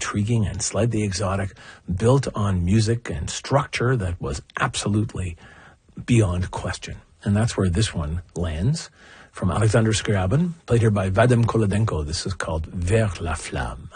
intriguing and slightly exotic, built on music and structure that was absolutely beyond question. And that's where this one lands. From Alexander Scriabin, played here by Vadim Kolodenko. This is called Vers la Flamme.